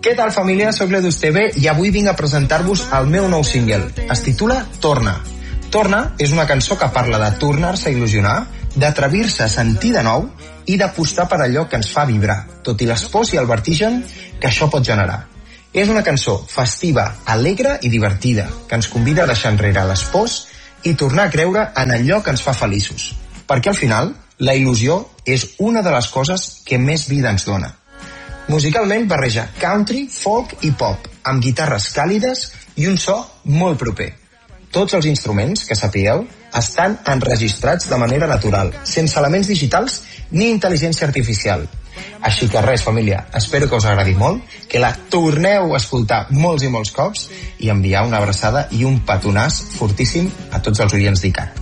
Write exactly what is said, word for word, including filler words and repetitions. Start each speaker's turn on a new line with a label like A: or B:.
A: Què tal, família? Soc l'Edu Esteve i avui vinc a presentar-vos el meu nou single. Es titula Torna. Torna és una cançó que parla de tornar-se a il·lusionar, d'atrevir-se a sentir de nou i d'apostar per allò que ens fa vibrar, tot i les pors i el vertigen que això pot generar. És una cançó festiva, alegre i divertida, que ens convida a deixar enrere les pors i tornar a creure en allò que ens fa feliços. Perquè al final, la il·lusió és una de les coses que més vida ens dona. Musicalment barreja country, folk i pop, amb guitarres càlides i un so molt proper. Tots els instruments, que sapigueu, estan enregistrats de manera natural, sense elements digitals ni intel·ligència artificial. Així que res, família, espero que us agradi molt, que la torneu a escoltar molts i molts cops i enviar una abraçada i un petonàs fortíssim a tots els oients d'I C A T.